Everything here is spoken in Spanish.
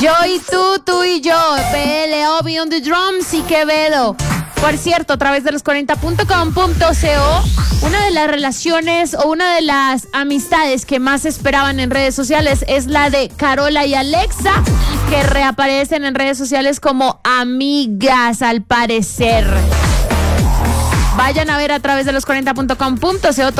Yo y tú y yo. PL, Obi on the drums y Quevedo. Por cierto, a través de los40.com.co, una de las relaciones o una de las amistades que más esperaban en redes sociales es la de Carola y Alexa, que reaparecen en redes sociales como amigas, al parecer. Vayan a ver a través de los40.com.co